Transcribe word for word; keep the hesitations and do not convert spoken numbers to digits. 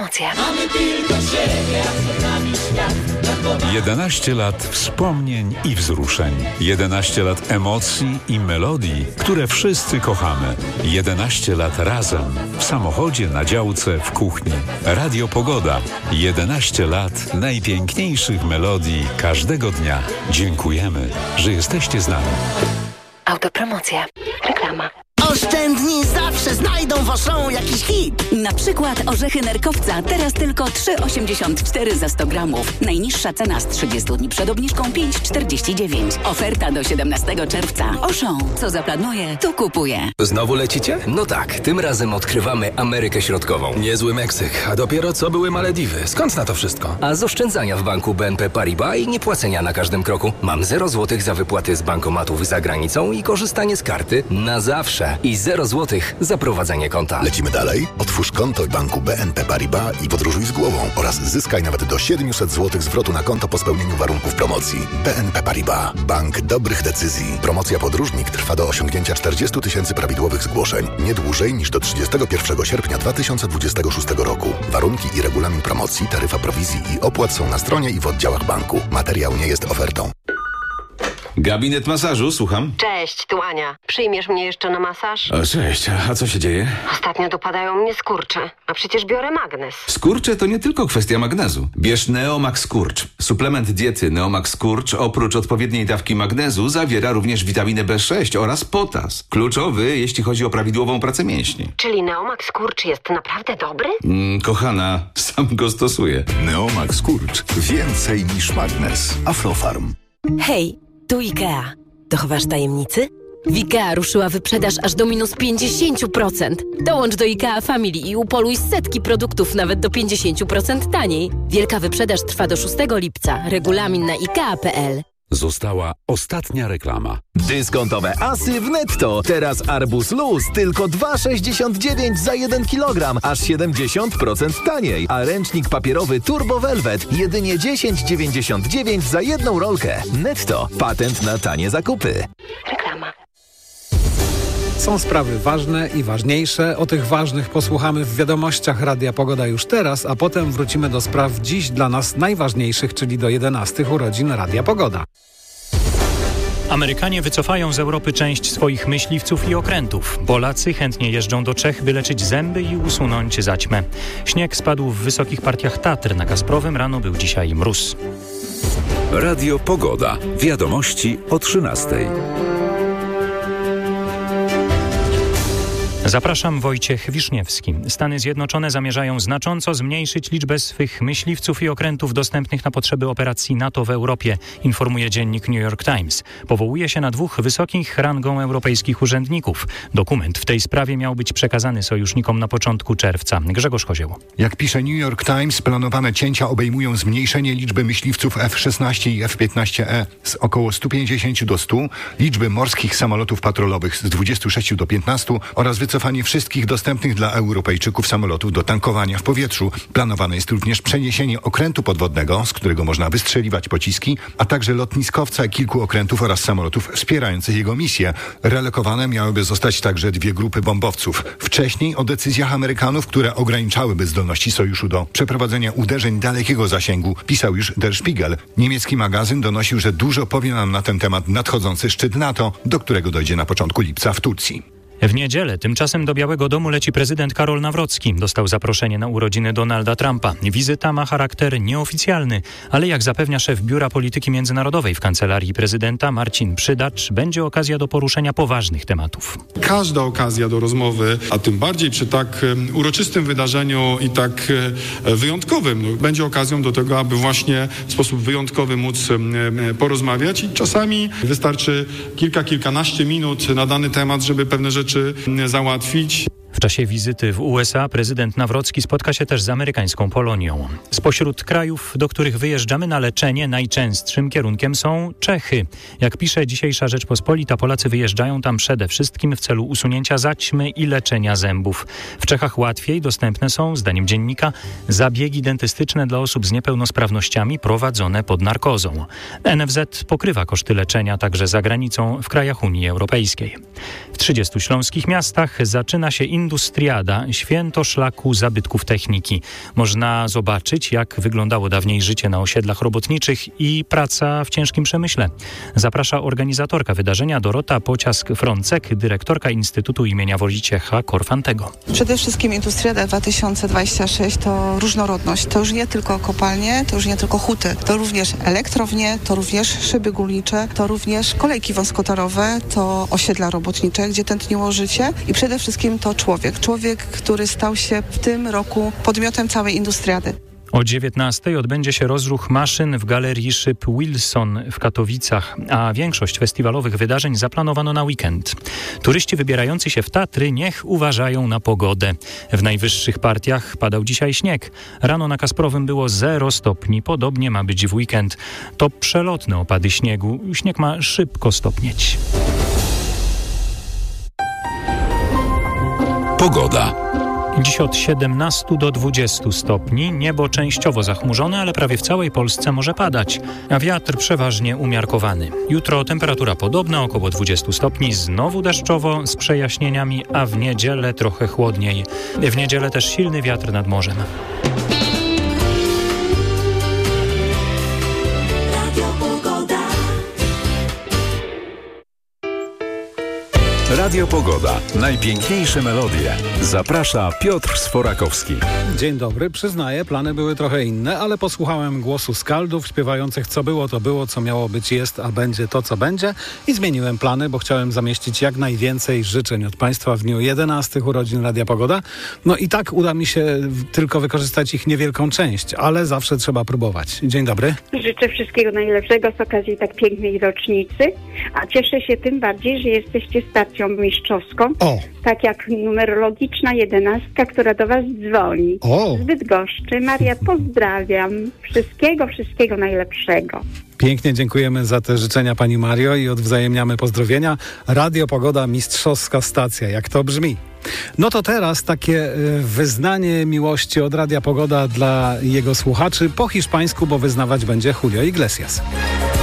Autopromocje. Mamy tylko siebie, a przed nami świat. jedenaście lat wspomnień i wzruszeń. jedenaście lat emocji i melodii, które wszyscy kochamy. jedenaście lat razem. W samochodzie, na działce, w kuchni. Radio Pogoda. jedenaście lat najpiękniejszych melodii każdego dnia. Dziękujemy, że jesteście z nami. Autopromocja. Reklama. Oszczędni zawsze znajdą waszą jakiś hit. Na przykład orzechy nerkowca teraz tylko trzy osiemdziesiąt cztery za sto gramów. Najniższa cena z trzydziestu dni przed obniżką pięć czterdzieści dziewięć. Oferta do siedemnastego czerwca. Auchan. Co zaplanuje, to kupuje. Znowu lecicie? No tak, tym razem odkrywamy Amerykę Środkową. Niezły Meksyk, a dopiero co były Malediwy. Skąd na to wszystko? A z oszczędzania w banku B N P Paribas i niepłacenia na każdym kroku. Mam zero złotych za wypłaty z bankomatów za granicą i korzystanie z karty na zawsze. I zero złotych za prowadzenie konta. Lecimy dalej? Otwórz konto w banku B N P Paribas i podróżuj z głową oraz zyskaj nawet do siedemset złotych zwrotu na konto po spełnieniu warunków promocji. B N P Paribas. Bank dobrych decyzji. Promocja podróżnik trwa do osiągnięcia czterdziestu tysięcy prawidłowych zgłoszeń. Nie dłużej niż do trzydziestego pierwszego sierpnia dwa tysiące dwudziestego szóstego roku. Warunki i regulamin promocji, taryfa prowizji i opłat są na stronie i w oddziałach banku. Materiał nie jest ofertą. Gabinet masażu, słucham. Cześć, tu Ania. Przyjmiesz mnie jeszcze na masaż? O, cześć, a co się dzieje? Ostatnio dopadają mnie skurcze, a przecież biorę magnes. Skurcze to nie tylko kwestia magnezu. Bierz Neomax Skurcz. Suplement diety Neomax Skurcz oprócz odpowiedniej dawki magnezu zawiera również witaminę B sześć oraz potas. Kluczowy, jeśli chodzi o prawidłową pracę mięśni. Czyli Neomax Skurcz jest naprawdę dobry? Mm, kochana, sam go stosuję. Neomax Skurcz. Więcej niż magnes. Aflofarm. Hej, tu IKEA. Dochowasz tajemnicy? W IKEA ruszyła wyprzedaż aż do minus pięćdziesiąt procent. Dołącz do IKEA Family i upoluj setki produktów nawet do pięćdziesiąt procent taniej. Wielka wyprzedaż trwa do szóstego lipca. Regulamin na ikea kropka p l. Została ostatnia reklama. Dyskontowe asy w Netto. Teraz arbuz luz tylko dwa sześćdziesiąt dziewięć za jeden kilogram, aż siedemdziesiąt procent taniej. A ręcznik papierowy Turbo Velvet jedynie dziesięć dziewięćdziesiąt dziewięć za jedną rolkę. Netto. Patent na tanie zakupy. Reklama. Są sprawy ważne i ważniejsze. O tych ważnych posłuchamy w wiadomościach Radia Pogoda już teraz, a potem wrócimy do spraw dziś dla nas najważniejszych, czyli do jedenastych urodzin Radia Pogoda. Amerykanie wycofają z Europy część swoich myśliwców i okrętów. Polacy chętnie jeżdżą do Czech, by leczyć zęby i usunąć zaćmę. Śnieg spadł w wysokich partiach Tatr. Na Kasprowym rano był dzisiaj mróz. Radio Pogoda. Wiadomości o trzynastej. Zapraszam, Wojciech Wiszniewski. Stany Zjednoczone zamierzają znacząco zmniejszyć liczbę swych myśliwców i okrętów dostępnych na potrzeby operacji NATO w Europie, informuje dziennik New York Times. Powołuje się na dwóch wysokich rangą europejskich urzędników. Dokument w tej sprawie miał być przekazany sojusznikom na początku czerwca. Grzegorz Kozieł. Jak pisze New York Times, planowane cięcia obejmują zmniejszenie liczby myśliwców F szesnaście i F piętnaście E z około stu pięćdziesięciu do stu, liczby morskich samolotów patrolowych z dwudziestu sześciu do piętnastu oraz wycofanie wszystkich dostępnych dla Europejczyków samolotów do tankowania w powietrzu. Planowane jest również przeniesienie okrętu podwodnego, z którego można wystrzeliwać pociski, a także lotniskowca kilku okrętów oraz samolotów wspierających jego misję. Relokowane miałyby zostać także dwie grupy bombowców. Wcześniej o decyzjach Amerykanów, które ograniczałyby zdolności sojuszu do przeprowadzenia uderzeń dalekiego zasięgu, pisał już Der Spiegel. Niemiecki magazyn donosił, że dużo powie nam na ten temat nadchodzący szczyt NATO, do którego dojdzie na początku lipca w Turcji. W niedzielę tymczasem do Białego Domu leci prezydent Karol Nawrocki. Dostał zaproszenie na urodziny Donalda Trumpa. Wizyta ma charakter nieoficjalny, ale jak zapewnia szef Biura Polityki Międzynarodowej w Kancelarii Prezydenta Marcin Przydacz, będzie okazja do poruszenia poważnych tematów. Każda okazja do rozmowy, a tym bardziej przy tak uroczystym wydarzeniu i tak wyjątkowym, będzie okazją do tego, aby właśnie w sposób wyjątkowy móc porozmawiać i czasami wystarczy kilka, kilkanaście minut na dany temat, żeby pewne rzeczy załatwić. W czasie wizyty w U S A prezydent Nawrocki spotka się też z amerykańską Polonią. Spośród krajów, do których wyjeżdżamy na leczenie, najczęstszym kierunkiem są Czechy. Jak pisze dzisiejsza Rzeczpospolita, Polacy wyjeżdżają tam przede wszystkim w celu usunięcia zaćmy i leczenia zębów. W Czechach łatwiej dostępne są, zdaniem dziennika, zabiegi dentystyczne dla osób z niepełnosprawnościami prowadzone pod narkozą. N F Z pokrywa koszty leczenia także za granicą w krajach Unii Europejskiej. W trzydziestu śląskich miastach zaczyna się Industriada, święto szlaku zabytków techniki. Można zobaczyć, jak wyglądało dawniej życie na osiedlach robotniczych i praca w ciężkim przemyśle. Zaprasza organizatorka wydarzenia Dorota Pociask-Frącek, dyrektorka Instytutu imienia Wojciecha Korfantego. Przede wszystkim Industriada dwa tysiące dwadzieścia sześć to różnorodność. To już nie tylko kopalnie, to już nie tylko huty. To również elektrownie, to również szyby górnicze, to również kolejki wąskotorowe, to osiedla robotnicze, gdzie tętniło życie i przede wszystkim to człowiek. Człowiek, który stał się w tym roku podmiotem całej Industriady. O dziewiętnastej odbędzie się rozruch maszyn w Galerii Szyb Wilson w Katowicach, a większość festiwalowych wydarzeń zaplanowano na weekend. Turyści wybierający się w Tatry niech uważają na pogodę. W najwyższych partiach padał dzisiaj śnieg. Rano na Kasprowym było zero stopni, podobnie ma być w weekend. To przelotne opady śniegu. Śnieg ma szybko stopnieć. Pogoda. Dziś od siedemnastu do dwudziestu stopni, niebo częściowo zachmurzone, ale prawie w całej Polsce może padać, a wiatr przeważnie umiarkowany. Jutro temperatura podobna, około dwudziestu stopni, znowu deszczowo z przejaśnieniami, a w niedzielę trochę chłodniej. W niedzielę też silny wiatr nad morzem. Radio Pogoda. Najpiękniejsze melodie. Zaprasza Piotr Sforakowski. Dzień dobry. Przyznaję, plany były trochę inne, ale posłuchałem głosu skaldów śpiewających co było, to było, co miało być, jest, a będzie to, co będzie i zmieniłem plany, bo chciałem zamieścić jak najwięcej życzeń od Państwa w dniu jedenastych urodzin Radia Pogoda. No i tak uda mi się tylko wykorzystać ich niewielką część, ale zawsze trzeba próbować. Dzień dobry. Życzę wszystkiego najlepszego z okazji tak pięknej rocznicy, a cieszę się tym bardziej, że jesteście stacją mistrzowską, o. tak jak numerologiczna jedenastka, która do Was dzwoni. O. Z Bydgoszczy. Maria, pozdrawiam. Wszystkiego, wszystkiego najlepszego. Pięknie dziękujemy za te życzenia Pani Mario i odwzajemniamy pozdrowienia. Radio Pogoda, mistrzowska stacja. Jak to brzmi? No to teraz takie wyznanie miłości od Radia Pogoda dla jego słuchaczy po hiszpańsku, bo wyznawać będzie Julio Iglesias.